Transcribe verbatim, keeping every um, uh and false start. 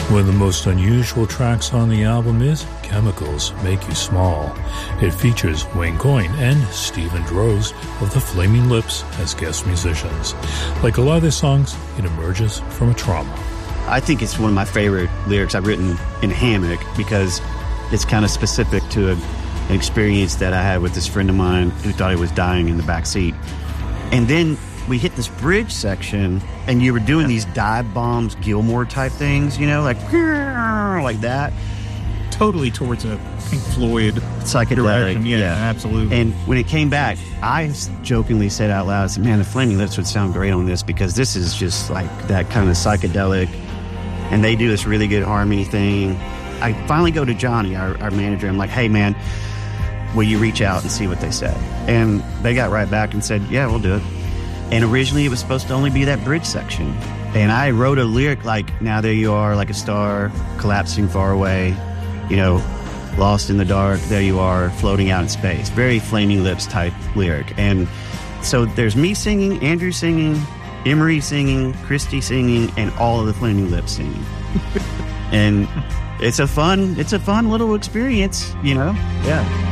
One of the most unusual tracks on the album is Chemicals Make You Small. It features Wayne Coyne and Stephen Droz of the Flaming Lips as guest musicians. Like a lot of their songs, it emerges from a trauma. I think it's one of my favorite lyrics I've written in Hammock because it's kind of specific to a, an experience that I had with this friend of mine who thought he was dying in the back seat. And then we hit this bridge section, and you were doing these dive bombs, Gilmore type things, you know, like like that. Totally towards a Pink Floyd psychedelic direction. Yeah, yeah, absolutely. And when it came back, I jokingly said out loud, I said, man, the Flaming Lips would sound great on this because this is just like that kind of psychedelic, and they do this really good harmony thing. I finally go to Johnny, our, our manager. I'm like, hey, man, will you reach out and see what they said? And they got right back and said, yeah, we'll do it. And originally it was supposed to only be that bridge section. And I wrote a lyric like, now there you are, like a star, collapsing far away, you know, lost in the dark, there you are, floating out in space. Very Flaming Lips type lyric. And so there's me singing, Andrew singing, Emery singing, Christy singing, and all of the Flaming Lips singing. And it's a fun, it's a fun little experience, you know? Yeah.